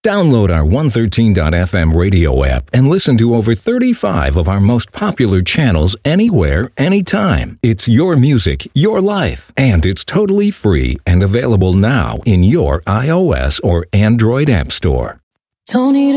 Download our 113.fm radio app and listen to over 35 of our most popular channels anywhere, anytime. It's your music, your life, and it's totally free and available now in your iOS or Android app store. Don't need